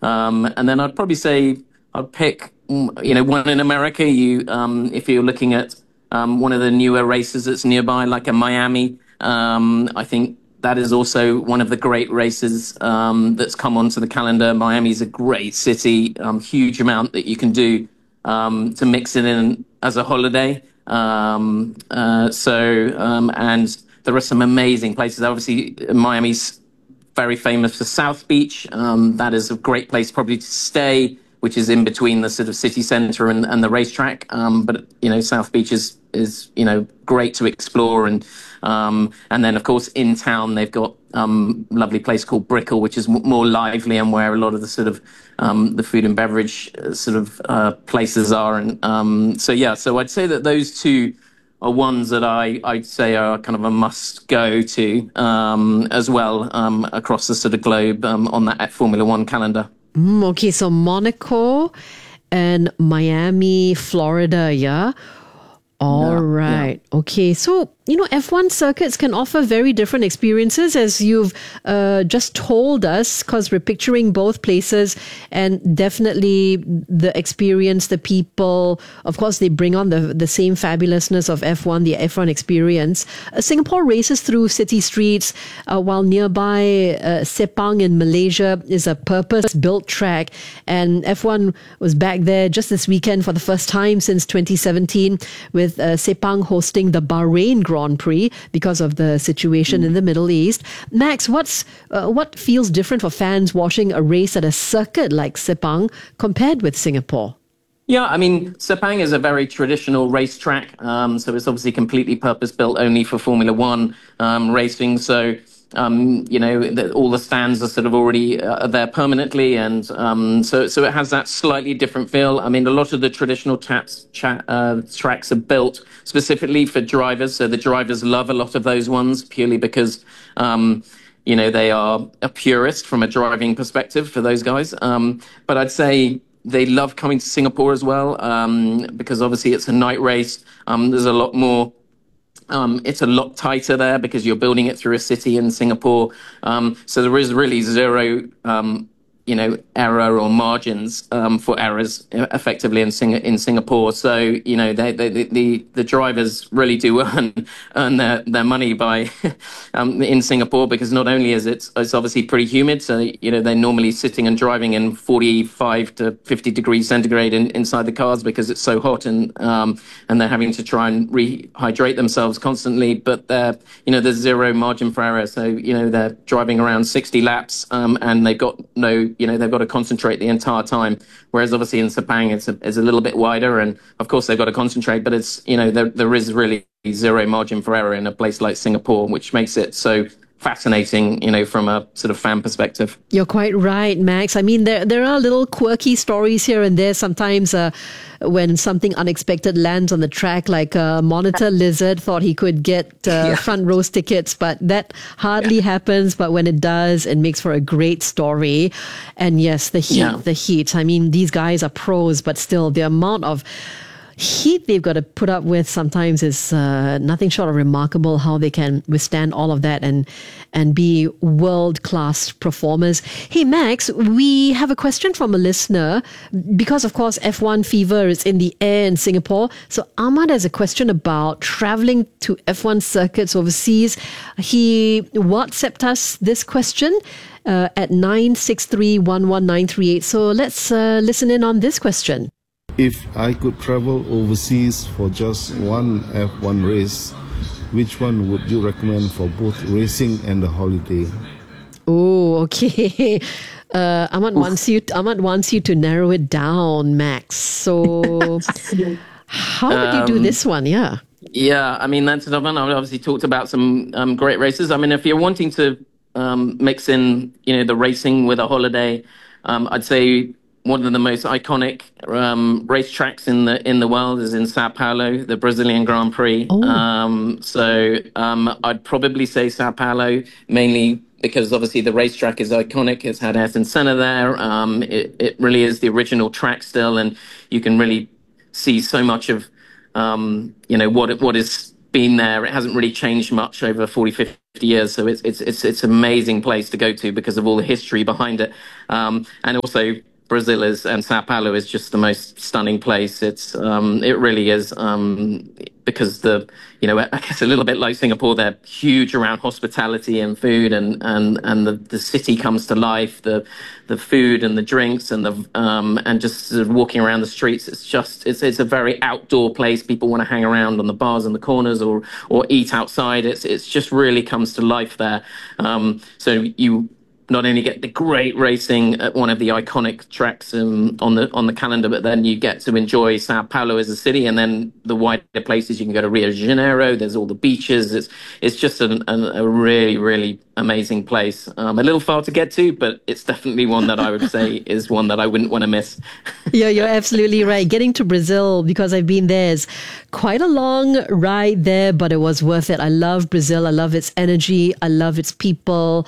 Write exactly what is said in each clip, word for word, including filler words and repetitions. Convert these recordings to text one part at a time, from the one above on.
Um, and then I'd probably say I'd pick, mm, you know, one in America. You, um, if you're looking at um, one of the newer races that's nearby, like a Miami, um, I think that is also one of the great races um, that's come onto the calendar. Miami's a great city, um, huge amount that you can do um, to mix it in as a holiday. Um, uh, so, um, and there are some amazing places. Obviously, Miami's very famous for South Beach. Um, that is a great place probably to stay, which is in between the sort of city centre and, and the racetrack. Um, but you know, South Beach is is you know great to explore, and um, and then of course in town they've got um, a lovely place called Brickell, which is m- more lively and where a lot of the sort of um, the food and beverage uh, sort of uh, places are. And um, so yeah, so I'd say that those two are ones that I, I'd say are kind of a must go to um, as well um, across the sort of globe um, on that Formula One calendar. Mm, okay, so Monaco and Miami, Florida, yeah? All Yeah, right. Okay. So, you know, F one circuits can offer very different experiences, as you've uh, just told us, because we're picturing both places, and definitely the experience, the people, of course, they bring on the, the same fabulousness of F one, the F one experience. Uh, Singapore races through city streets, uh, while nearby uh, Sepang in Malaysia is a purpose-built track. And F one was back there just this weekend for the first time since twenty seventeen, with uh, Sepang hosting the Bahrain Grand Prix because of the situation mm. in the Middle East. Max, what's uh, what feels different for fans watching a race at a circuit like Sepang compared with Singapore? Yeah, I mean, Sepang is a very traditional racetrack, um, so it's obviously completely purpose-built only for Formula One um, racing. So, um, you know, the, all the stands are sort of already uh, there permanently, and um, so so it has that slightly different feel. I mean, a lot of the traditional taps, cha- uh, tracks are built specifically for drivers, so the drivers love a lot of those ones purely because um, you know, they are a purist from a driving perspective for those guys. Um, but I'd say they love coming to Singapore as well, um, because obviously it's a night race. Um, there's a lot more. Um, it's a lot tighter there because you're building it through a city in Singapore. Um, so there is really zero, um, you know, error or margins um, for errors effectively in Sing- in Singapore. So you know, they, they, the the drivers really do earn earn their, their money by um, in Singapore, because not only is it it's obviously pretty humid, so you know they're normally sitting and driving in forty-five to fifty degrees centigrade in, inside the cars because it's so hot, and um, and they're having to try and rehydrate themselves constantly. But they're you know there's zero margin for error, so you know they're driving around sixty laps, um, and they've got no you know they've got to concentrate the entire time. Whereas obviously in Sepang it's a, it's a little bit wider, and of course they've got to concentrate, but it's you know there there is really zero margin for error in a place like Singapore, which makes it so fascinating, you know, from a sort of fan perspective. You're quite right, Max. I mean, there there are little quirky stories here and there sometimes uh, when something unexpected lands on the track, like a monitor lizard thought he could get uh, yeah. front row tickets, but that hardly yeah. happens. But when it does, it makes for a great story. And yes, the heat, yeah. the heat. I mean, these guys are pros, but still the amount of heat they've got to put up with sometimes is uh, nothing short of remarkable, how they can withstand all of that and and be world-class performers. Hey, Max, we have a question from a listener because, of course, F one fever is in the air in Singapore. So Ahmad has a question about traveling to F one circuits overseas. He WhatsApped us this question uh, at nine six three, one one nine three eight. So let's uh, listen in on this question. If I could travel overseas for just one F one race, which one would you recommend for both racing and a holiday? Oh, okay. Uh, Ahmad wants you. Ahmad wants you to narrow it down, Max. So, how would you do Um, this one? Yeah. Yeah, I mean, that's another one. I've obviously talked about some um, great races. I mean, if you're wanting to um, mix in, you know, the racing with a holiday, um, I'd say one of the most iconic um, racetracks in the in the world is in Sao Paulo, the Brazilian Grand Prix. Oh. Um, so um, I'd probably say Sao Paulo, mainly because obviously the racetrack is iconic. It's had Ayrton Senna there. Um, it, it really is the original track still, and you can really see so much of um, you know what it, what is been there. It hasn't really changed much over forty, fifty years. So it's, it's, it's, it's an amazing place to go to because of all the history behind it. Um, and also Brazil is, and Sao Paulo is just the most stunning place. It's, um, it really is, um, because the, you know, I guess a little bit like Singapore, they're huge around hospitality and food, and, and, and the, the city comes to life, the, the food and the drinks and the, um, and just sort of walking around the streets. It's just, it's, it's a very outdoor place. People want to hang around on the bars and the corners or, or eat outside. It's, it's just really comes to life there. Um, so you, not only get the great racing at one of the iconic tracks um, on the on the calendar, but then you get to enjoy Sao Paulo as a city, and then the wider places. You can go to Rio de Janeiro. There's all the beaches. It's it's just an, an, a really really amazing place. Um, a little far to get to, but it's definitely one that I would say is one that I wouldn't want to miss. Yeah, you're absolutely right. Getting to Brazil, because I've been there, is quite a long ride there, but it was worth it. I love Brazil. I love its energy. I love its people.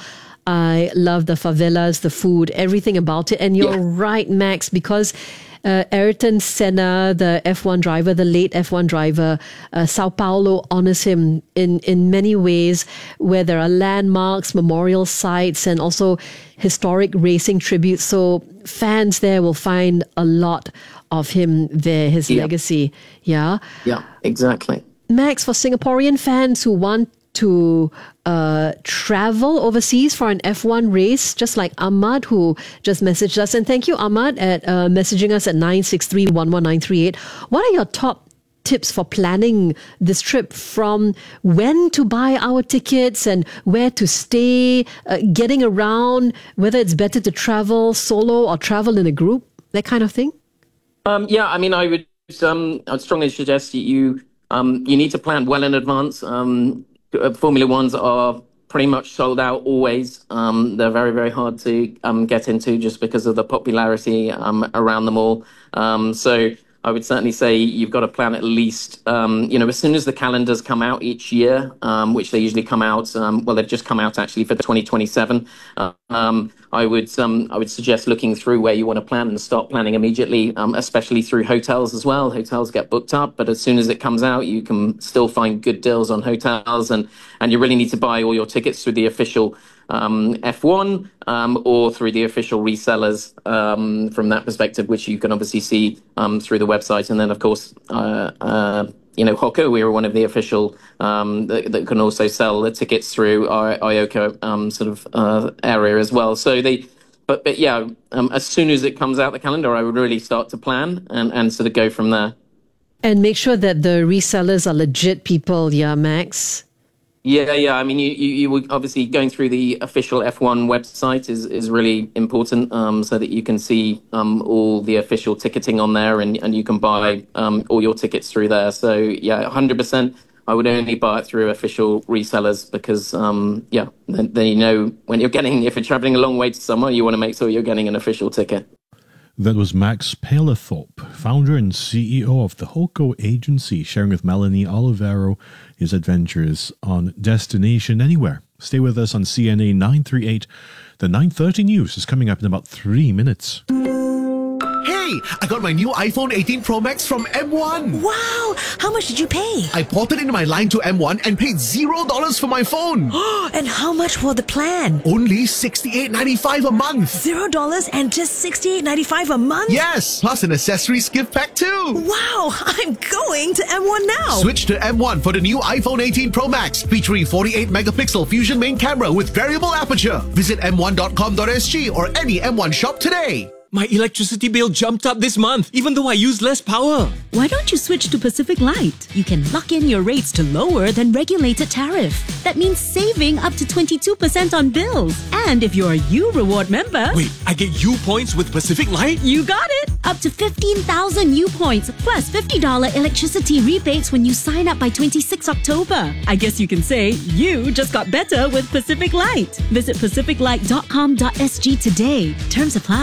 I love the favelas, the food, everything about it. And you're yeah. right, Max, because uh, Ayrton Senna, the F one driver, the late F one driver, uh, Sao Paulo honors him in, in many ways, where there are landmarks, memorial sites, and also historic racing tributes. So fans there will find a lot of him there, his yeah. legacy. Yeah. Yeah, exactly. Max, for Singaporean fans who want to uh, travel overseas for an F one race, just like Ahmad, who just messaged us. And thank you, Ahmad, at uh, messaging us at nine six three, one one nine three eight. What are your top tips for planning this trip, from when to buy our tickets and where to stay, uh, getting around, whether it's better to travel solo or travel in a group, that kind of thing? Um, yeah, I mean, I would um, I'd strongly suggest that you, um, you need to plan well in advance. Um, Formula Ones are pretty much sold out always. Um, they're very, very hard to um, get into just because of the popularity um, around them all. Um, so I would certainly say you've got to plan at least, um, you know, as soon as the calendars come out each year, um, which they usually come out, um, well, they've just come out actually for twenty twenty-seven. Uh, um, I would um, I would suggest looking through where you want to plan and start planning immediately, um, especially through hotels as well. Hotels get booked up, but as soon as it comes out, you can still find good deals on hotels, and, and you really need to buy all your tickets through the official um, F one um, or through the official resellers um, from that perspective, which you can obviously see um, through the website. And then, of course, uh, uh, you know, Hoka, we are one of the official um, that, that can also sell the tickets through our I O C A um, sort of uh, area as well. So they, but but yeah, um, as soon as it comes out the calendar, I would really start to plan and, and sort of go from there. And make sure that the resellers are legit people, yeah, Max? Yeah, yeah. I mean, you, you, you would obviously going through the official F one website is, is really important, um, so that you can see um, all the official ticketing on there, and, and you can buy um, all your tickets through there. So, yeah, one hundred percent. I would only buy it through official resellers because, um, yeah, then, then you know when you're getting, if you're traveling a long way to somewhere, you want to make sure you're getting an official ticket. That was Max Palethorpe, founder and C E O of the Hoka Agency, sharing with Melanie Olivero his adventures on Destination Anywhere. Stay with us on C N A nine thirty-eight. The nine thirty news is coming up in about three minutes. Hey, I got my new iPhone eighteen Pro Max from M one. Wow! How much did you pay? I ported into my line to M one and paid zero dollars for my phone. And how much for the plan? Only sixty-eight ninety-five a month. Zero dollars and just sixty-eight ninety-five a month? Yes, plus an accessories gift pack too. Wow! I'm going to M one now. Switch to M one for the new iPhone eighteen Pro Max, featuring forty-eight megapixel Fusion main camera with variable aperture. Visit m one dot com dot s g or any M one shop today. My electricity bill jumped up this month, even though I use less power. Why don't you switch to Pacific Light? You can lock in your rates to lower than regulated tariff. That means saving up to twenty-two percent on bills. And if you're a U Reward member... Wait, I get U points with Pacific Light? You got it! Up to fifteen thousand U points, plus fifty dollars electricity rebates when you sign up by twenty-sixth October. I guess you can say you just got better with Pacific Light. Visit pacific light dot com dot s g today. Terms apply.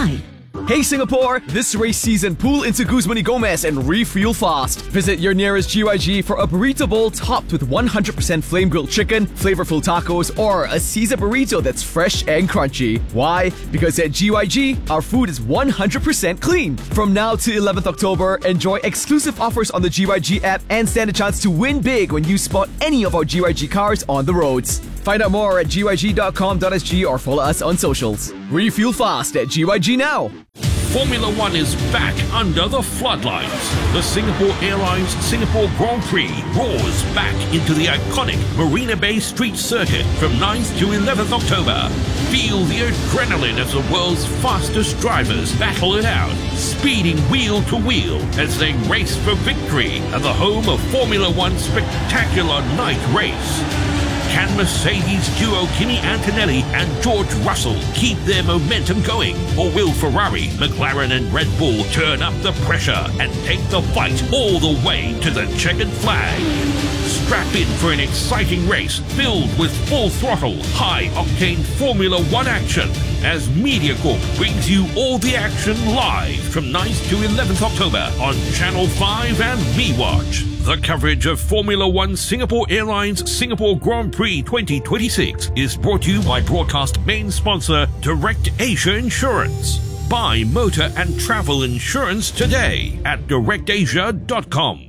Hey Singapore! This race season, pull into Guzman y Gomez and refuel fast. Visit your nearest G Y G for a burrito bowl topped with one hundred percent flame-grilled chicken, flavorful tacos, or a Caesar burrito that's fresh and crunchy. Why? Because at G Y G, our food is one hundred percent clean. From now to eleventh October, enjoy exclusive offers on the G Y G app and stand a chance to win big when you spot any of our G Y G cars on the roads. Find out more at G Y G dot com dot S G or follow us on socials. Refuel fast at G Y G now. Formula One is back under the floodlights. The Singapore Airlines Singapore Grand Prix roars back into the iconic Marina Bay Street Circuit from ninth to eleventh October. Feel the adrenaline as the world's fastest drivers battle it out, speeding wheel to wheel as they race for victory at the home of Formula One's spectacular night race. Can Mercedes duo Kimi Antonelli and George Russell keep their momentum going? Or will Ferrari, McLaren and Red Bull turn up the pressure and take the fight all the way to the checkered flag? Strap in for an exciting race filled with full throttle, high-octane Formula One action as MediaCorp brings you all the action live from ninth to eleventh October on Channel five and MeWatch. The coverage of Formula One Singapore Airlines Singapore Grand Prix twenty twenty-six is brought to you by broadcast main sponsor Direct Asia Insurance. Buy motor and travel insurance today at direct asia dot com.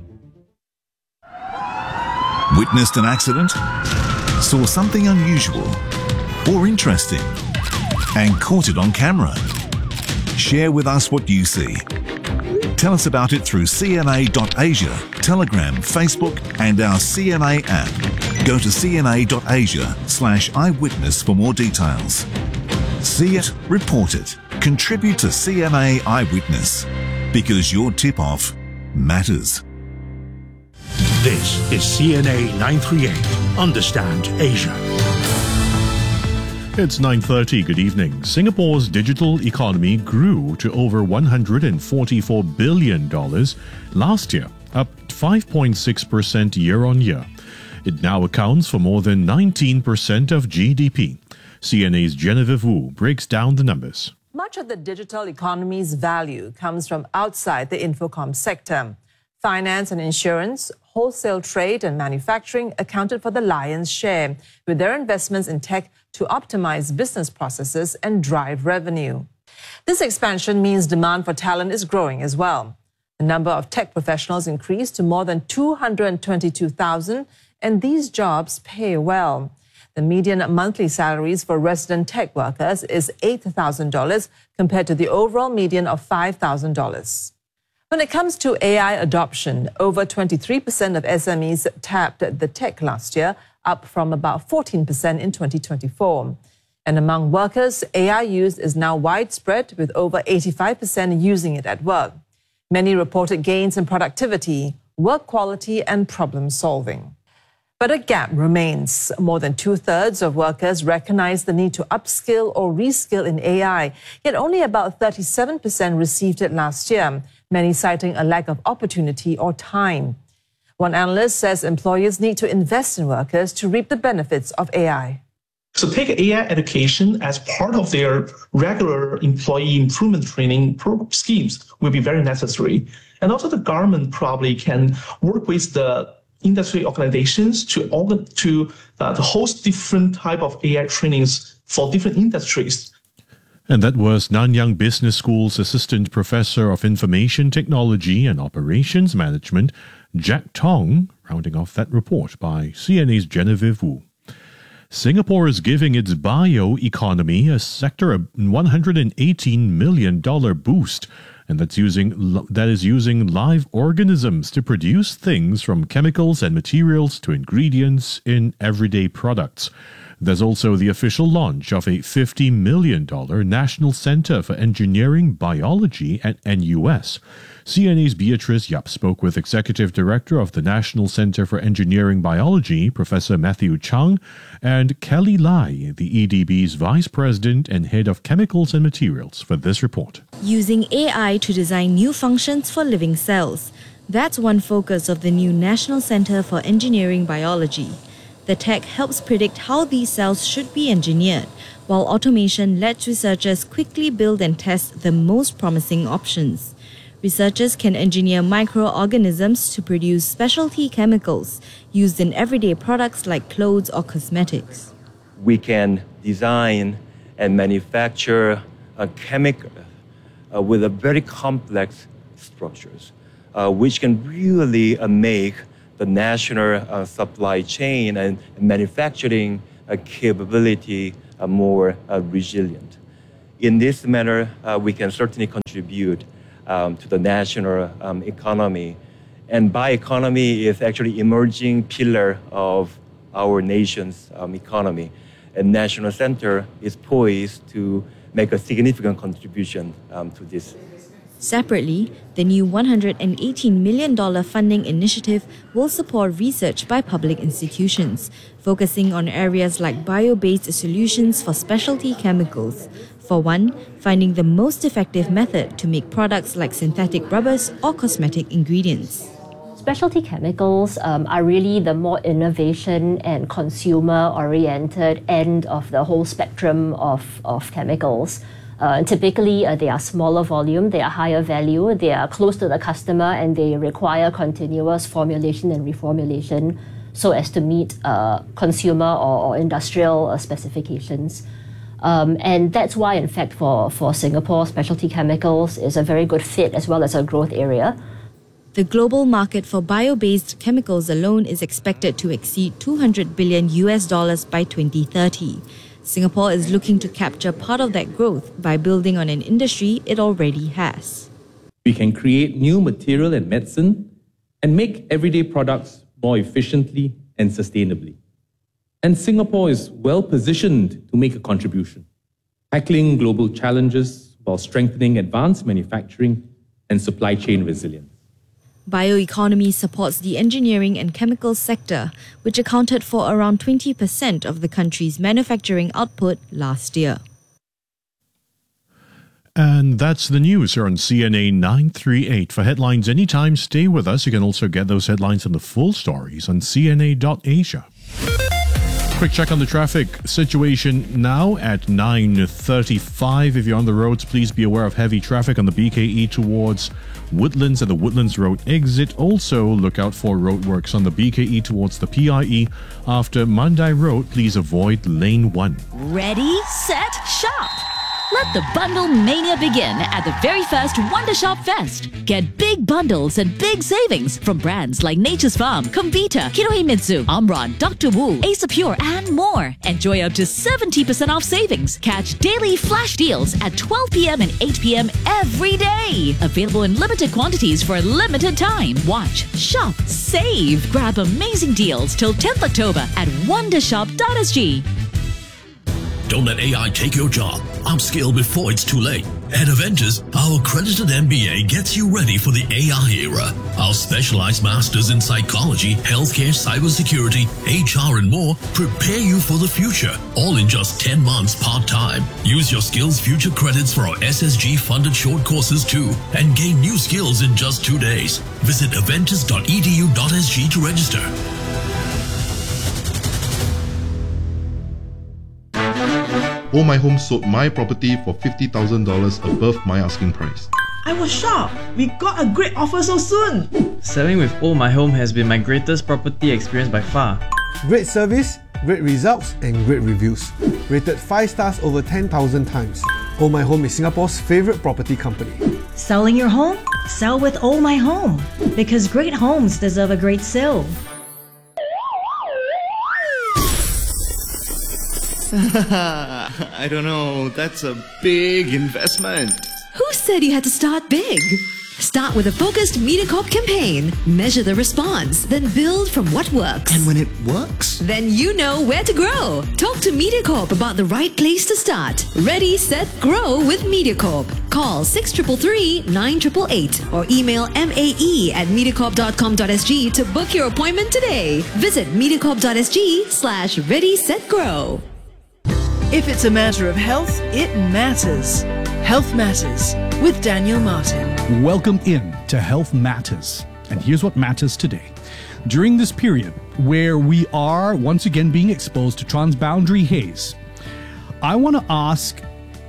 Witnessed an accident? Saw something unusual or interesting and caught it on camera? Share with us what you see. Tell us about it through C N A dot Asia, Telegram, Facebook and our C N A app. Go to C N A dot Asia slash eyewitness for more details. See it, report it. Contribute to C N A Eyewitness because your tip-off matters. This is C N A nine thirty-eight. Understand Asia. It's nine thirty. Good evening. Singapore's digital economy grew to over one hundred forty-four billion dollars last year, up five point six percent year on year. It now accounts for more than nineteen percent of G D P. C N A's Genevieve Wu breaks down the numbers. Much of the digital economy's value comes from outside the Infocom sector. Finance and insurance, wholesale trade and manufacturing accounted for the lion's share, with their investments in tech to optimize business processes and drive revenue. This expansion means demand for talent is growing as well. The number of tech professionals increased to more than two hundred twenty-two thousand, and these jobs pay well. The median monthly salaries for resident tech workers is eight thousand dollars compared to the overall median of five thousand dollars. When it comes to A I adoption, over twenty-three percent of S M Es tapped the tech last year, up from about fourteen percent in twenty twenty-four. And among workers, A I use is now widespread, with over eighty-five percent using it at work. Many reported gains in productivity, work quality, and problem solving. But a gap remains. More than two-thirds of workers recognize the need to upskill or reskill in A I, yet only about thirty-seven percent received it last year, many citing a lack of opportunity or time. One analyst says employers need to invest in workers to reap the benefits of A I. So take A I education as part of their regular employee improvement training pro- schemes will be very necessary. And also the government probably can work with the industry organizations to organ- to, uh, to host different type of A I trainings for different industries. And that was Nanyang Business School's Assistant Professor of Information Technology and Operations Management, Jack Tong, rounding off that report by C N A's Genevieve Wu. Singapore is giving its bioeconomy a sector a one hundred eighteen million dollars boost, and that's using that is using live organisms to produce things from chemicals and materials to ingredients in everyday products. There's also the official launch of a fifty million dollars National Center for Engineering Biology at N U S. C N A's Beatrice Yap spoke with Executive Director of the National Center for Engineering Biology, Professor Matthew Chung, and Kelly Lai, the E D B's Vice President and Head of Chemicals and Materials, for this report. Using A I to design new functions for living cells. That's one focus of the new National Center for Engineering Biology. The The tech helps predict how these cells should be engineered, while automation lets researchers quickly build and test the most promising options. Researchers can engineer microorganisms to produce specialty chemicals used in everyday products like clothes or cosmetics. We can design and manufacture a chemical uh, with a very complex structures, uh, which can really uh, make the national uh, supply chain and manufacturing uh, capability uh, more uh, resilient. In this manner, uh, we can certainly contribute um, to the national um, economy. And bioeconomy is actually emerging pillar of our nation's um, economy. And National Center is poised to make a significant contribution um, to this. Separately, the new one hundred eighteen million dollars funding initiative will support research by public institutions, focusing on areas like bio-based solutions for specialty chemicals. For one, finding the most effective method to make products like synthetic rubbers or cosmetic ingredients. Specialty chemicals um, are really the more innovation and consumer-oriented end of the whole spectrum of, of chemicals. Uh, typically, uh, they are smaller volume, they are higher value, they are close to the customer, and they require continuous formulation and reformulation so as to meet uh, consumer or, or industrial uh, specifications. Um, and that's why, in fact, for, for Singapore, specialty chemicals is a very good fit as well as a growth area. The global market for bio-based chemicals alone is expected to exceed two hundred billion U S dollars by twenty thirty. Singapore is looking to capture part of that growth by building on an industry it already has. We can create new material and medicine and make everyday products more efficiently and sustainably. And Singapore is well positioned to make a contribution, tackling global challenges while strengthening advanced manufacturing and supply chain resilience. Bioeconomy supports the engineering and chemicals sector, which accounted for around twenty percent of the country's manufacturing output last year. And that's the news here on C N A nine three eight. For headlines anytime, stay with us. You can also get those headlines and the full stories on C N A dot asia. Quick check on the traffic situation now at nine thirty-five. If you're on the roads, please be aware of heavy traffic on the B K E towards Woodlands at the Woodlands Road exit. Also, look out for roadworks on the B K E towards the P I E. After Mandai Road, please avoid lane one. Ready, set, shop! Let the bundle mania begin at the very first Wonder Shop Fest. Get big bundles and big savings from brands like Nature's Farm, Kombita, Kinohimitsu, Omron, Doctor Wu, Ace Pure, and more. Enjoy up to seventy percent off savings. Catch daily flash deals at twelve p.m. and eight p.m. every day. Available in limited quantities for a limited time. Watch, shop, save. Grab amazing deals till tenth October at wondershop dot s g. Don't let A I take your job. Upskill before it's too late. At Aventus, our accredited M B A gets you ready for the A I era. Our specialized masters in psychology, healthcare, cybersecurity, H R, and more prepare you for the future, all in just ten months part-time. Use your Skills Future credits for our S S G-funded short courses too, and gain new skills in just two days. Visit aventus dot e d u dot s g to register. Oh My Home sold my property for fifty thousand dollars above my asking price. I was shocked. We got a great offer so soon. Selling with Oh My Home has been my greatest property experience by far. Great service, great results, and great reviews. Rated five stars over ten thousand times. Oh My Home is Singapore's favourite property company. Selling your home? Sell with Oh My Home. Because great homes deserve a great sale. I don't know, that's a big investment. Who said you had to start big? Start with a focused MediaCorp campaign. Measure the response, then build from what works. And when it works? Then you know where to grow. Talk to MediaCorp about the right place to start. Ready, set, grow with MediaCorp. Call six three three, nine eight eight eight or email mae at mediacorp dot com dot s g to book your appointment today. Visit mediacorp dot s g slash ready, set, grow. If it's a matter of health, it matters. Health Matters with Daniel Martin. Welcome in to Health Matters. And here's what matters today. During this period where we are once again being exposed to transboundary haze, I want to ask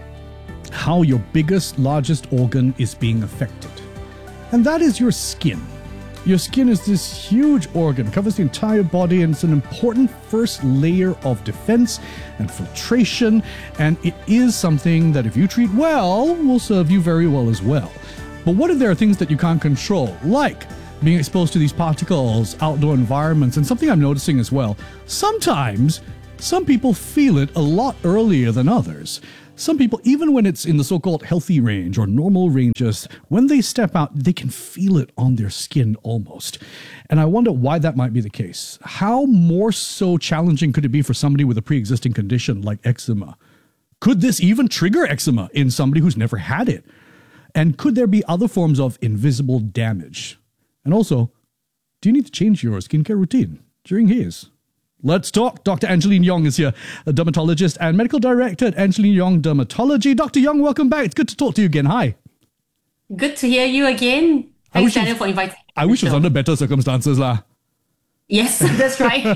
how your biggest, largest organ is being affected. And that is your skin. Your skin is this huge organ, covers the entire body, and it's an important first layer of defense and filtration, and it is something that if you treat well, will serve you very well as well. But what if there are things that you can't control, like being exposed to these particles, outdoor environments, and something I'm noticing as well, sometimes some people feel it a lot earlier than others. Some people, even when it's in the so-called healthy range or normal ranges, when they step out, they can feel it on their skin almost. And I wonder why that might be the case. How more so challenging could it be for somebody with a pre-existing condition like eczema? Could this even trigger eczema in somebody who's never had it? And could there be other forms of invisible damage? And also, do you need to change your skincare routine during haze? Let's talk. Doctor Angeline Yong is here, a dermatologist and medical director at Angeline Yong Dermatology. Doctor Yong, welcome back. It's good to talk to you again. Hi. Good to hear you again. Thanks, Daniel, for inviting me. I wish it was under better circumstances, lah. Yes, that's right.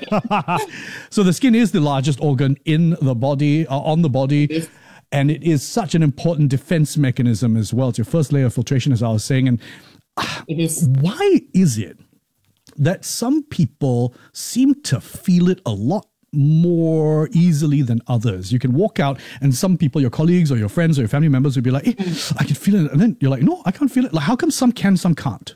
So the skin is the largest organ in the body, uh, on the body. Yes. And it is such an important defense mechanism as well. It's your first layer of filtration, as I was saying. And it is. Why is it that some people seem to feel it a lot more easily than others? You can walk out and some people, your colleagues or your friends or your family members, will be like, hey, I can feel it. And then you're like, no, I can't feel it. Like, how come some can, some can't?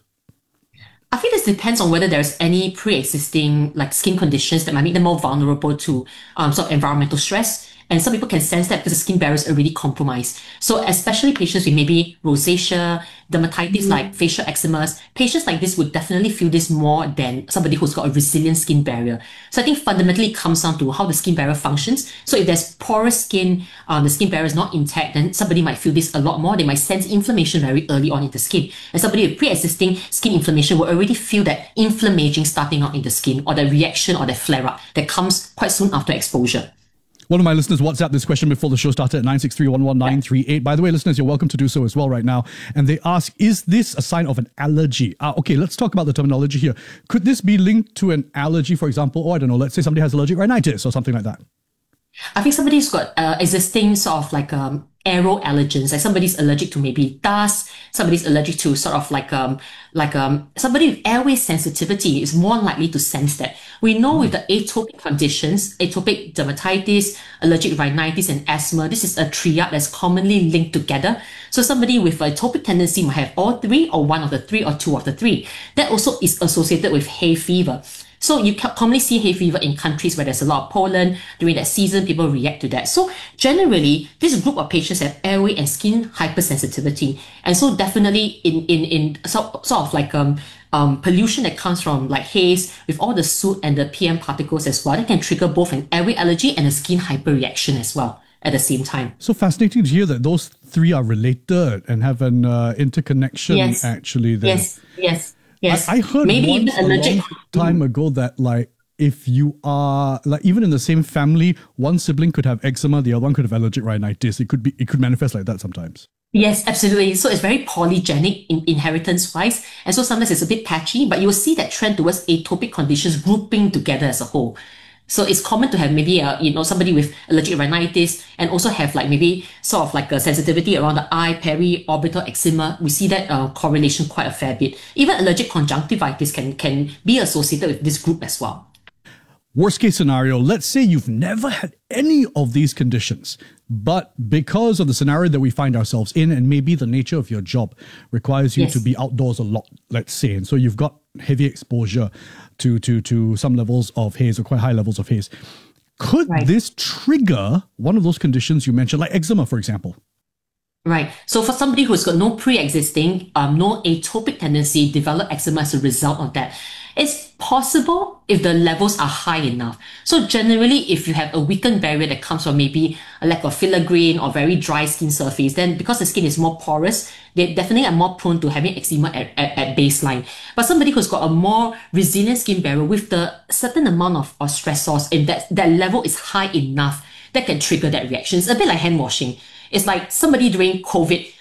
I think this depends on whether there's any pre-existing like skin conditions that might make them more vulnerable to um, sort of environmental stress. And some people can sense that because the skin barrier is already compromised. So especially patients with maybe rosacea, dermatitis, mm. like facial eczemas, patients like this would definitely feel this more than somebody who's got a resilient skin barrier. So I think fundamentally it comes down to how the skin barrier functions. So if there's porous skin, um, the skin barrier is not intact, then somebody might feel this a lot more. They might sense inflammation very early on in the skin. And somebody with pre-existing skin inflammation will already feel that inflammation starting out in the skin, or the reaction or the flare-up that comes quite soon after exposure. One of my listeners WhatsApped this question before the show started at nine six three one one nine three eight. By the way, listeners, you're welcome to do so as well right now. And they ask, is this a sign of an allergy? Uh, okay, let's talk about the terminology here. Could this be linked to an allergy, for example? Or I don't know, let's say somebody has allergic rhinitis or something like that. I think somebody's got uh, existing sort of like um, aero allergens, like somebody's allergic to maybe dust, somebody's allergic to sort of like um like um somebody with airway sensitivity is more likely to sense that. We know with the atopic conditions, atopic dermatitis, allergic rhinitis, and asthma, this is a triad that's commonly linked together. So somebody with atopic tendency might have all three, or one of the three, or two of the three. That also is associated with hay fever. So you can commonly see hay fever in countries where there's a lot of pollen. During that season, people react to that. So generally, this group of patients have airway and skin hypersensitivity. And so definitely in, in, in sort, sort of like um, um, pollution that comes from like haze with all the soot and the P M particles as well, that can trigger both an airway allergy and a skin hyperreaction as well at the same time. So fascinating to hear that those three are related and have an uh, interconnection yes. actually. There. Yes, yes. Yes. I, I heard Maybe once even allergic. a long time ago that like if you are like even in the same family, one sibling could have eczema, the other one could have allergic rhinitis. It could be it could manifest like that sometimes. Yes, absolutely. So it's very polygenic in inheritance wise, and so sometimes it's a bit patchy, but you'll see that trend towards atopic conditions grouping together as a whole. So it's common to have maybe a, you know, somebody with allergic rhinitis and also have like maybe sort of like a sensitivity around the eye, peri-orbital eczema. We see that uh, correlation quite a fair bit. Even allergic conjunctivitis can, can be associated with this group as well. Worst case scenario, let's say you've never had any of these conditions, but because of the scenario that we find ourselves in and maybe the nature of your job requires you yes. to be outdoors a lot, let's say, and so you've got heavy exposure to, to, to some levels of haze or quite high levels of haze. Could right. this trigger one of those conditions you mentioned, like eczema, for example? Right. So for somebody who's got no pre-existing, um, no atopic tendency, develop eczema as a result of that, it's possible if the levels are high enough. So generally, if you have a weakened barrier that comes from maybe a lack of filaggrin or very dry skin surface, then because the skin is more porous, they definitely are more prone to having eczema at, at, at baseline. But somebody who's got a more resilient skin barrier with the certain amount of, of stressors, if that, that level is high enough, that can trigger that reaction. It's a bit like hand washing. It's like somebody during COVID,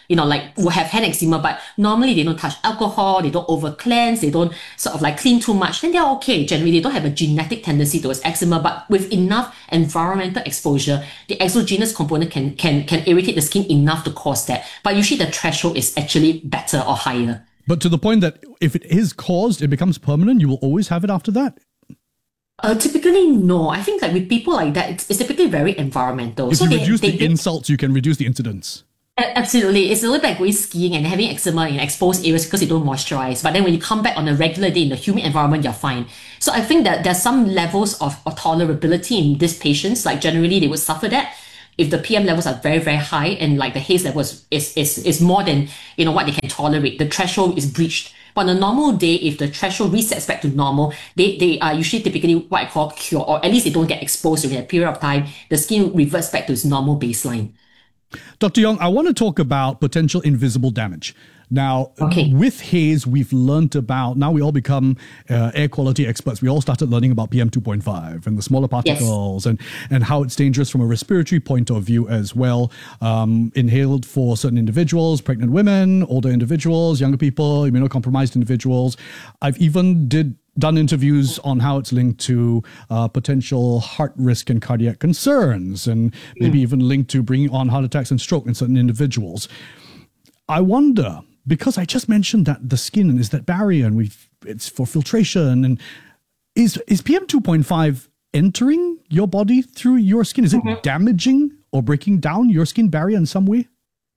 you know, like will have hand eczema, but normally they don't touch alcohol, they don't over cleanse, they don't sort of like clean too much, then they're okay. Generally, they don't have a genetic tendency towards eczema, but with enough environmental exposure, the exogenous component can, can, can irritate the skin enough to cause that. But usually the threshold is actually better or higher. But to the point that if it is caused, it becomes permanent, you will always have it after that? Uh, typically, no. I think like with people like that, it's, it's typically very environmental. If so you they, reduce they, the they, insults, you can reduce the incidence. Absolutely. It's a little bit like going skiing and having eczema in exposed areas because you don't moisturize. But then when you come back on a regular day in the humid environment, you're fine. So I think that there's some levels of, of tolerability in these patients. Like generally, they would suffer that. If the P M levels are very, very high and like the haze level is, is, is, is more than, you know, what they can tolerate, the threshold is breached. But on a normal day, if the threshold resets back to normal, they, they are usually typically what I call cure, or at least they don't get exposed during that period of time. The skin reverts back to its normal baseline. Doctor Yong, I want to talk about potential invisible damage. Now, okay. with haze, we've learned about, now we all become uh, air quality experts. We all started learning about P M two point five and the smaller particles, yes. and, and how it's dangerous from a respiratory point of view as well. Um, inhaled for certain individuals, pregnant women, older individuals, younger people, immunocompromised individuals. I've even did done interviews on how it's linked to uh, potential heart risk and cardiac concerns, and maybe mm. even linked to bringing on heart attacks and stroke in certain individuals. I wonder, because I just mentioned that the skin is that barrier and we've it's for filtration, and is is P M two point five entering your body through your skin? Is it mm-hmm. damaging or breaking down your skin barrier in some way?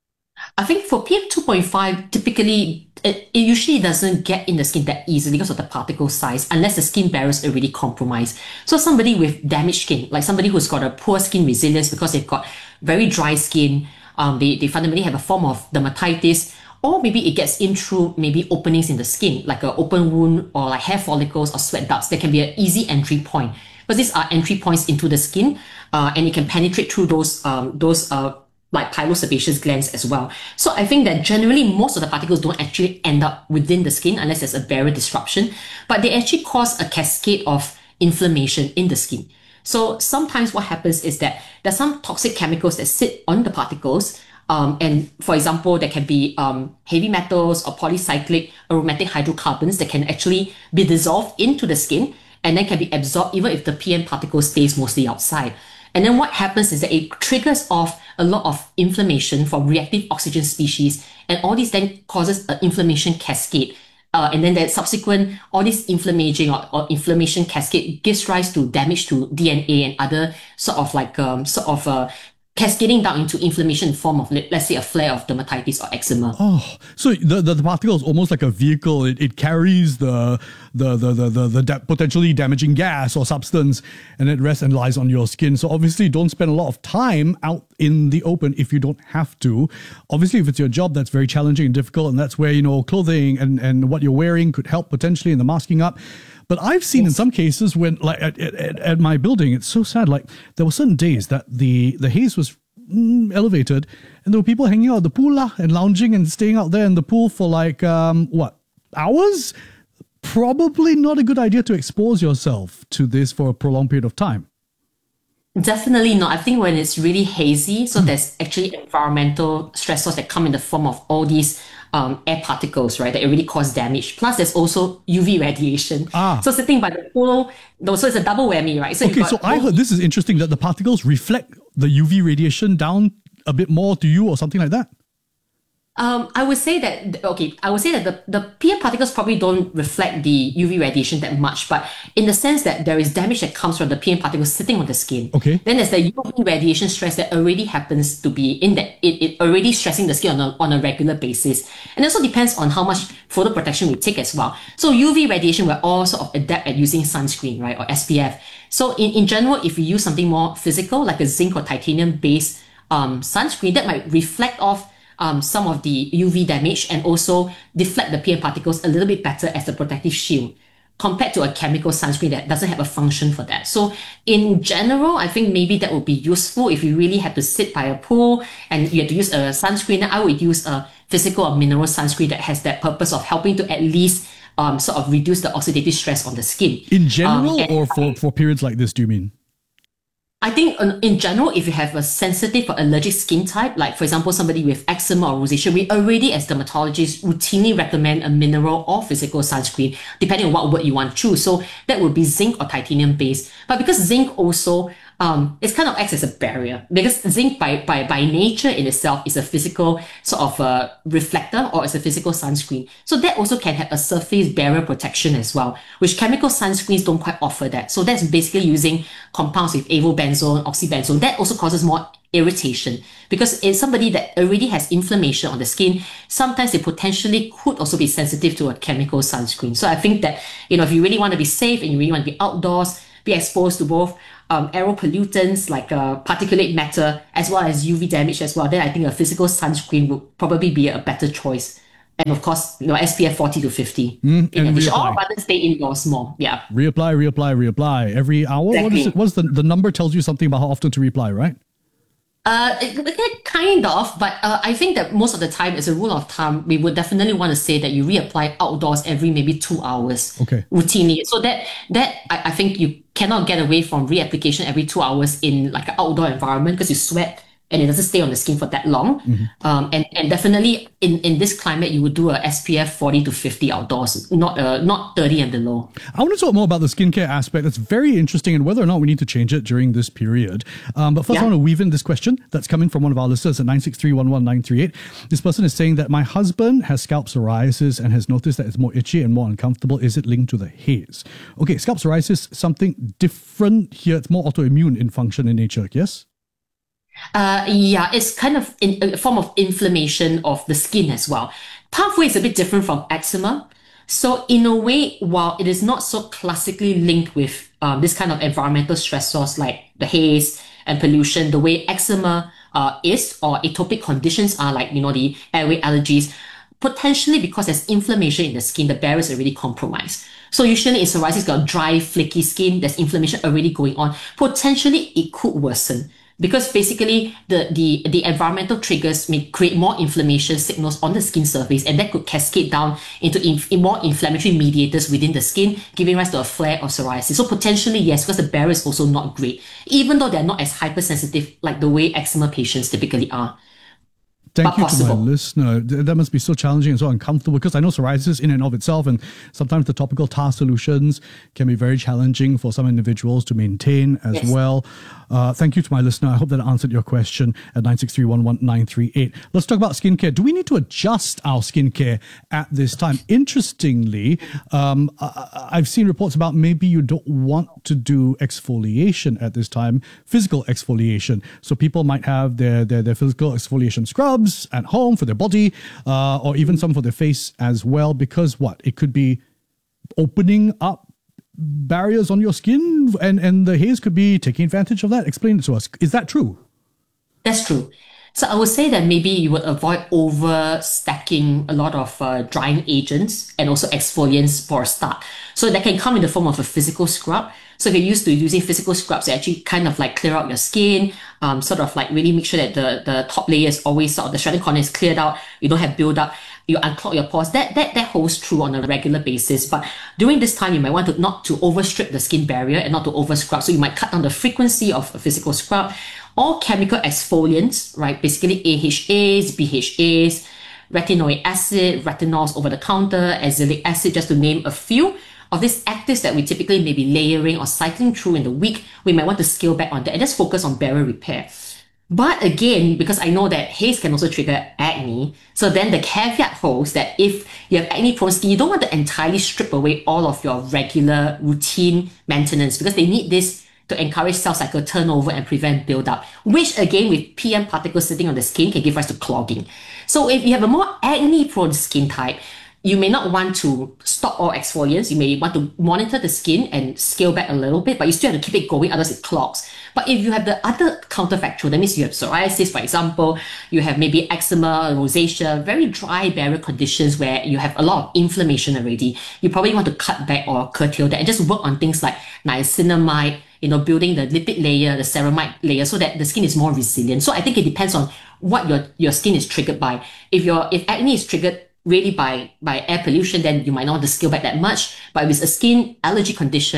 I think for P M two point five, typically, it, it usually doesn't get in the skin that easily because of the particle size, unless the skin barrier is already compromised. So somebody with damaged skin, like somebody who's got a poor skin resilience because they've got very dry skin, um, they, they fundamentally have a form of dermatitis, or maybe it gets in through maybe openings in the skin, like an open wound or like hair follicles or sweat ducts. There can be an easy entry point, because these are entry points into the skin, uh, and it can penetrate through those, um, those, uh, like pilosebaceous glands as well. So I think that generally most of the particles don't actually end up within the skin unless there's a barrier disruption, but they actually cause a cascade of inflammation in the skin. So sometimes what happens is that there's some toxic chemicals that sit on the particles, um, and for example, there can be um, heavy metals or polycyclic aromatic hydrocarbons that can actually be dissolved into the skin and then can be absorbed even if the P M particle stays mostly outside. And then what happens is that it triggers off a lot of inflammation for reactive oxygen species, and all this then causes an inflammation cascade. Uh, and then that subsequent, all this inflammation or, or inflammation cascade gives rise to damage to D N A and other sort of like, um, sort of, uh, cascading down into inflammation in form of, let's say, a flare of dermatitis or eczema. Oh, so the, the, the particle is almost like a vehicle. It, it carries the the the the the, the da- potentially damaging gas or substance, and it rests and lies on your skin. So obviously, don't spend a lot of time out in the open if you don't have to. Obviously, if it's your job, that's very challenging and difficult, and that's where, you know, clothing and and what you're wearing could help potentially in the masking up. But I've seen yes. in some cases when, like at, at, at my building, it's so sad. Like there were certain days that the, the haze was mm, elevated, and there were people hanging out at the pool lah, and lounging and staying out there in the pool for like, um, what, hours? Probably not a good idea to expose yourself to this for a prolonged period of time. Definitely not. I think when it's really hazy, so mm. there's actually environmental stressors that come in the form of all these um, air particles, right, that it really cause damage. Plus, there's also U V radiation. Ah. So sitting by the pool, so it's a double whammy, right? So okay, so I heard this is interesting that the particles reflect the U V radiation down a bit more to you or something like that. Um, I would say that, okay, I would say that the, the P M particles probably don't reflect the U V radiation that much, but in the sense that there is damage that comes from the P M particles sitting on the skin. Okay. Then there's the U V radiation stress that already happens to be in that, it, it already stressing the skin on a, on a regular basis. And it also depends on how much photoprotection we take as well. So U V radiation, we're all sort of adept at using sunscreen, right, or S P F. So in, in general, if we use something more physical, like a zinc or titanium based um, sunscreen, that might reflect off Um, some of the U V damage and also deflect the P M particles a little bit better as a protective shield compared to a chemical sunscreen that doesn't have a function for that. So in general, I think maybe that would be useful if you really had to sit by a pool and you had to use a sunscreen. I would use a physical or mineral sunscreen that has that purpose of helping to at least um, sort of reduce the oxidative stress on the skin. In general, um, or for, for periods like this, do you mean? I think um, in general, if you have a sensitive or allergic skin type, like for example, somebody with eczema or rosacea, we already as dermatologists routinely recommend a mineral or physical sunscreen, depending on what word you want to choose. So that would be zinc or titanium based. But because zinc also Um, it kind of acts as a barrier, because zinc by, by, by nature in itself is a physical sort of a reflector, or it's a physical sunscreen. So that also can have a surface barrier protection as well, which chemical sunscreens don't quite offer that. So that's basically using compounds with avobenzone, oxybenzone. That also causes more irritation, because in somebody that already has inflammation on the skin, sometimes they potentially could also be sensitive to a chemical sunscreen. So I think that, you know, if you really want to be safe and you really want to be outdoors, be exposed to both um, aero pollutants like uh, particulate matter as well as U V damage as well, then I think a physical sunscreen would probably be a better choice. And of course, you know, S P F forty to fifty. Mm, in and addition, reapply. or rather stay indoors more. Yeah. Reapply, reapply, reapply every hour. What Exactly. is it? What's the the number tells you something about how often to reapply, right? Uh, it, it kind of, but uh, I think that most of the time, as a rule of thumb, we would definitely want to say that you reapply outdoors every maybe two hours Okay. routinely. So that that I, I think you cannot get away from reapplication every two hours in like an outdoor environment, because you sweat and it doesn't stay on the skin for that long. Mhm. Um, and, and definitely in, in this climate, you would do a S P F forty to fifty outdoors, not uh, not thirty and below. I want to talk more about the skincare aspect. That's very interesting, and whether or not we need to change it during this period. Um, but first, I Yeah. want to weave in this question that's coming from one of our listeners at nine six three one one nine three eight. This person is saying that my husband has scalp psoriasis and has noticed that it's more itchy and more uncomfortable. Is it linked to the haze? Okay, scalp psoriasis, something different here. It's more autoimmune in function in nature, yes? Uh, yeah, it's kind of in, a form of inflammation of the skin as well. Pathway is a bit different from eczema. So in a way, while it is not so classically linked with um, this kind of environmental stressors like the haze and pollution, the way eczema uh, is, or atopic conditions are like, you know, the airway allergies, potentially because there's inflammation in the skin, the barrier is already compromised. So usually in psoriasis, got dry, flaky skin, there's inflammation already going on. Potentially it could worsen, because basically the, the, the environmental triggers may create more inflammation signals on the skin surface, and that could cascade down into inf- more inflammatory mediators within the skin, giving rise to a flare of psoriasis. So potentially, yes, because the barrier is also not great, even though they're not as hypersensitive like the way eczema patients typically are. Thank But you possible. to my listener. Th- That must be so challenging and so uncomfortable, because I know psoriasis in and of itself, and sometimes the topical tar solutions can be very challenging for some individuals to maintain as Yes. well. Uh, thank you to my listener. I hope that answered your question at nine six three one one nine three eight. Let's talk about skincare. Do we need to adjust our skincare at this time? Interestingly, um, I- I've seen reports about maybe you don't want to do exfoliation at this time, physical exfoliation. So people might have their, their, their physical exfoliation scrubs at home for their body, uh, or even some for their face as well, because what? It could be opening up barriers on your skin, and, and the haze could be taking advantage of that. Explain it to us. Is that true? That's true. So I would say that maybe you would avoid over stacking a lot of uh, drying agents and also exfoliants for a start. So that can come in the form of a physical scrub. So if you're used to using physical scrubs, they actually kind of like clear out your skin, um, sort of like really make sure that the, the top layer is always sort of the shredded corner is cleared out. You don't have build up. You unclog your pores. That, that, that holds true on a regular basis. But during this time, you might want to not to overstrip the skin barrier and not to over scrub. So you might cut down the frequency of a physical scrub. All chemical exfoliants, right? Basically A H As, B H As, retinoic acid, retinols over the counter, azelaic acid, just to name a few of these actives that we typically may be layering or cycling through in the week. We might want to scale back on that and just focus on barrier repair. But again, because I know that haze can also trigger acne, so then the caveat holds that if you have acne prone skin, you don't want to entirely strip away all of your regular routine maintenance, because they need this to encourage cell cycle turnover and prevent buildup, which again with P M particles sitting on the skin can give rise to clogging. So if you have a more acne prone skin type, you may not want to stop all exfoliants. You may want to monitor the skin and scale back a little bit, but you still have to keep it going, otherwise it clogs. But if you have the other counterfactual, that means you have psoriasis, for example, you have maybe eczema, rosacea, very dry barrier conditions where you have a lot of inflammation already, you probably want to cut back or curtail that and just work on things like niacinamide, you know, building the lipid layer, the ceramide layer, so that the skin is more resilient. So I think it depends on what your, your skin is triggered by. If your if acne is triggered really by, by air pollution, then you might not want to scale back that much. But if it's a skin allergy condition,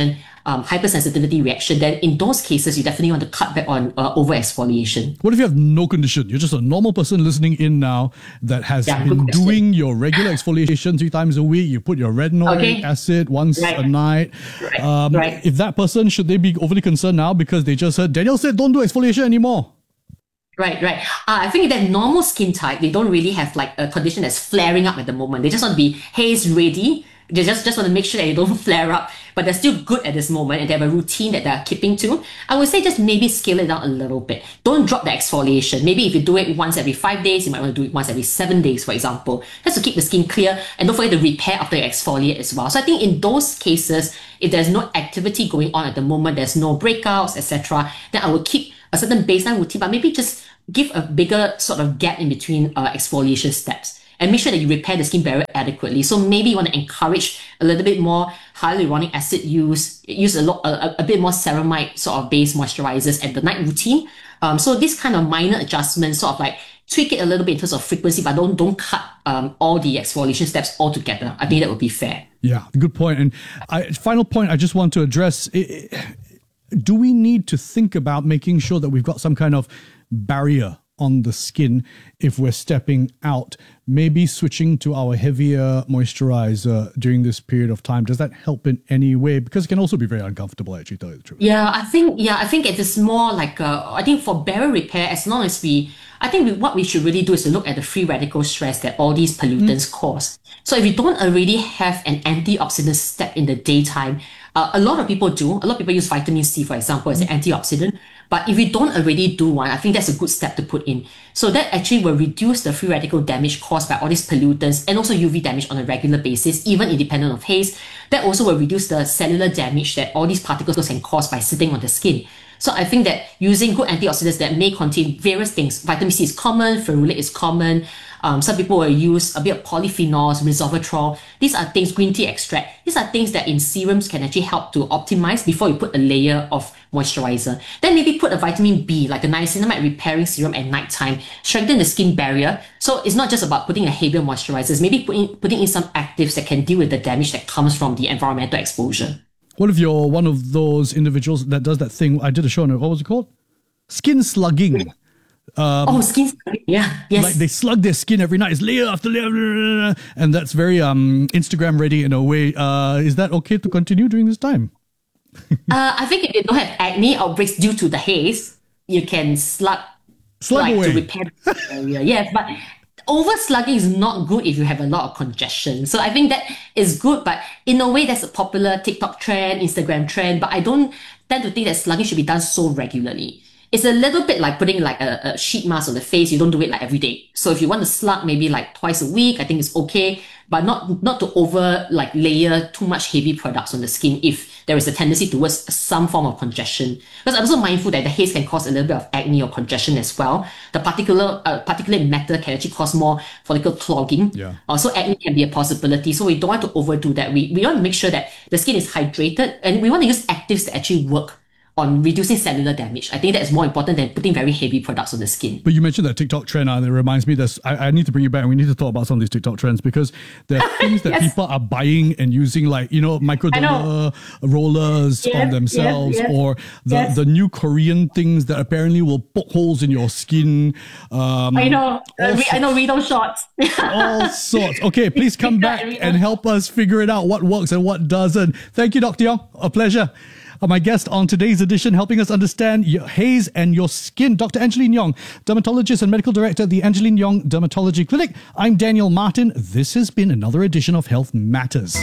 um, hypersensitivity reaction, then in those cases, you definitely want to cut back on uh, over-exfoliation. What if you have no condition? You're just a normal person listening in now that has Yeah, been good question. doing your regular exfoliation three times a week. You put your retinoic Okay. acid once Right. a night. Right. Um, Right. If that person, should they be overly concerned now because they just heard Daniel said don't do exfoliation anymore? Right, right. Uh, I think that normal skin type, they don't really have like a condition that's flaring up at the moment. They just want to be haze ready. They just, just want to make sure that they don't flare up, but they're still good at this moment and they have a routine that they're keeping to. I would say just maybe scale it down a little bit. Don't drop the exfoliation. Maybe if you do it once every five days, you might want to do it once every seven days, for example, just to keep the skin clear. And don't forget to repair after you exfoliate as well. So I think in those cases, if there's no activity going on at the moment, there's no breakouts, et cetera, then I would keep a certain baseline routine, but maybe just give a bigger sort of gap in between uh, exfoliation steps. And make sure that you repair the skin barrier adequately. So maybe you want to encourage a little bit more hyaluronic acid use, use a lot, a, a bit more ceramide sort of base moisturizers at the night routine. Um, so this kind of minor adjustments, sort of like tweak it a little bit in terms of frequency, but don't don't cut um, all the exfoliation steps altogether. I think that would be fair. Yeah, good point. And I, final point I just want to address, i- i- do we need to think about making sure that we've got some kind of barrier on the skin if we're stepping out, maybe switching to our heavier moisturizer during this period of time? Does that help in any way? Because it can also be very uncomfortable, actually, to tell you the truth. Yeah, I think yeah, I think it is more like uh, I think for barrier repair, as long as we, I think we, what we should really do is to look at the free radical stress that all these pollutants cause. So if you don't already have an antioxidant step in the daytime, uh, a lot of people do. A lot of people use vitamin C, for example, as an antioxidant. But if you don't already do one, I think that's a good step to put in. So that actually will reduce the free radical damage caused by all these pollutants and also U V damage on a regular basis, even independent of haze. That also will reduce the cellular damage that all these particles can cause by sitting on the skin. So I think that using good antioxidants that may contain various things, vitamin C is common, ferulate is common. Um, some people will use a bit of polyphenols, resveratrol. These are things, green tea extract. These are things that in serums can actually help to optimize before you put a layer of moisturizer. Then maybe put a vitamin B, like a niacinamide repairing serum at nighttime, strengthen the skin barrier. So it's not just about putting a heavier moisturizer, it's maybe putting, putting in some actives that can deal with the damage that comes from the environmental exposure. What if you're one of those individuals that does that thing? I did a show on it. What was it called? Skin slugging. Um, oh, skin slugging. Yeah. Yes. Like they slug their skin every night. It's layer after layer. And that's very um, Instagram ready in a way. Uh, is that okay to continue during this time? uh, I think if you don't have acne outbreaks due to the haze, you can slug, slug like, away. to repair the area. Yeah, but over slugging is not good if you have a lot of congestion. So I think that is good, but in a way that's a popular TikTok trend, Instagram trend, but I don't tend to think that slugging should be done so regularly. It's a little bit like putting like a, a sheet mask on the face. You don't do it like every day. So if you want to slug maybe like twice a week, I think it's okay, but not not to over like layer too much heavy products on the skin if there is a tendency towards some form of congestion. Because I'm also mindful that the haze can cause a little bit of acne or congestion as well. The particular uh, particulate matter can actually cause more follicle clogging. Yeah. Also, acne can be a possibility. So we don't want to overdo that. We we want to make sure that the skin is hydrated, and we want to use actives that actually work on reducing cellular damage. I think that is more important than putting very heavy products on the skin. But you mentioned that TikTok trend, and it reminds me that I, I need to bring you back, and we need to talk about some of these TikTok trends, because there are things that Yes. people are buying and using, like, you know, microderma rollers Yes, on themselves, yes, yes, or the, yes. the new Korean things that apparently will poke holes in your skin. Um, I know. Uh, all re- I know. Read those shots. all sorts. Okay, please come back Yeah, and help us figure it out, what works and what doesn't. Thank you, Doctor Yong. A pleasure. Uh, my guest on today's edition, helping us understand your haze and your skin, Doctor Angeline Yong, dermatologist and medical director at the Angeline Yong Dermatology Clinic. I'm Daniel Martin. This has been another edition of Health Matters.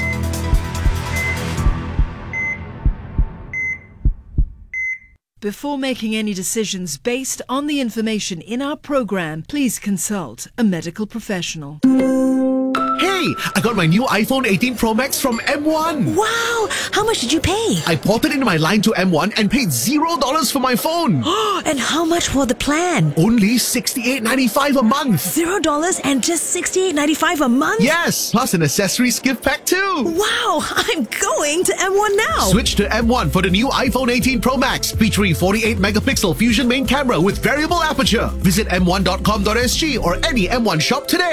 Before making any decisions based on the information in our program, please consult a medical professional. Hey, I got my new iPhone eighteen Pro Max from M one. Wow! How much did you pay? I ported in my line to M one and paid zero dollars for my phone. And how much for the plan? Only sixty-eight ninety-five a month. Zero dollars and just sixty-eight ninety-five a month? Yes, plus an accessories gift pack too. Wow! I'm going to M one now. Switch to M one for the new iPhone eighteen Pro Max, featuring forty-eight megapixel Fusion main camera with variable aperture. Visit m one dot com dot s g or any M one shop today.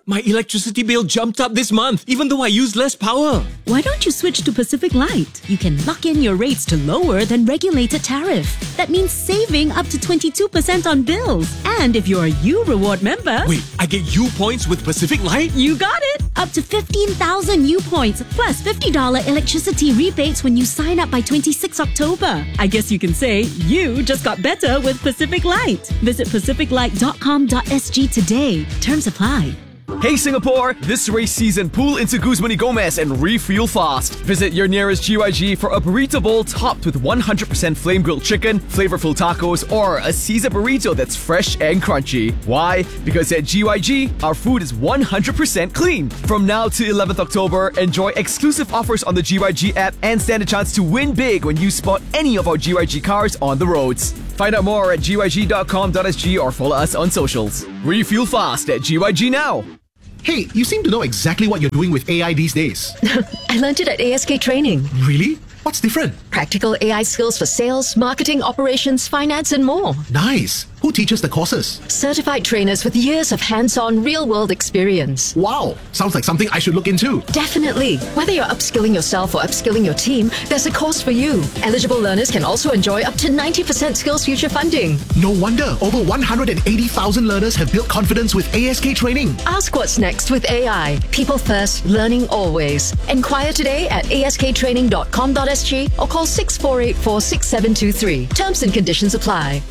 My electricity bill jumped up this month, even though I used less power. Why don't you switch to Pacific Light? You can lock in your rates to lower than regulated tariff. That means saving up to twenty-two percent on bills. And if you're a U Reward member... Wait, I get U points with Pacific Light? You got it! Up to fifteen thousand U points, plus fifty dollars electricity rebates when you sign up by twenty-sixth October. I guess you can say you just got better with Pacific Light. Visit pacific light dot com dot s g today. Terms apply. Hey Singapore! This race season, pull into Guzman y Gomez and refuel fast. Visit your nearest G Y G for a burrito bowl topped with one hundred percent flame grilled chicken, flavorful tacos, or a Caesar burrito that's fresh and crunchy. Why? Because at G Y G, our food is one hundred percent clean. From now to eleventh October, enjoy exclusive offers on the G Y G app and stand a chance to win big when you spot any of our G Y G cars on the roads. Find out more at G Y G dot com dot s g or follow us on socials. Refuel fast at G Y G now. Hey, you seem to know exactly what you're doing with A I these days. I learned it at A S K Training. Really? What's different? Practical A I skills for sales, marketing, operations, finance, and more. Nice. Who teaches the courses? Certified trainers with years of hands-on, real-world experience. Wow. Sounds like something I should look into. Definitely. Whether you're upskilling yourself or upskilling your team, there's a course for you. Eligible learners can also enjoy up to ninety percent Skills Future funding. No wonder over one hundred eighty thousand learners have built confidence with A S K Training. Ask what's next with A I. People first, learning always. Enquire today at a s k training dot com dot s g or call six four eight four, six seven two three. Terms and conditions apply.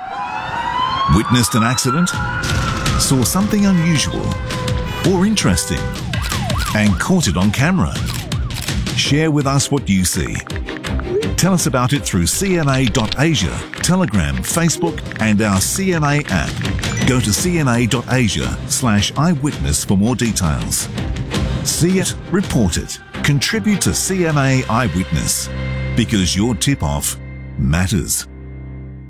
Witnessed an accident? Saw something unusual or interesting and caught it on camera? Share with us what you see. Tell us about it through c n a dot asia, Telegram, Facebook and our C N A app. Go to c n a dot asia slash eyewitness for more details. See it, report it, contribute to C N A Eyewitness, because your tip-off matters.